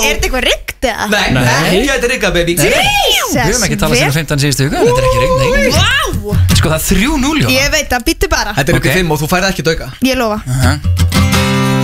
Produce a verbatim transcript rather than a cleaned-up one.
Er þetta eitthvað riggt eða? Nei, ekki þetta rigga baby Jesus, Við höfum ekki talað sem fimmtán síðustu viku. Þetta er ekki rigning. Vá. Sko það er þrjú núll. Ég veit að, býttu bara. Þetta er ykkur Ok. fimm og þú færði ekki dauka Ég lofa. Aha.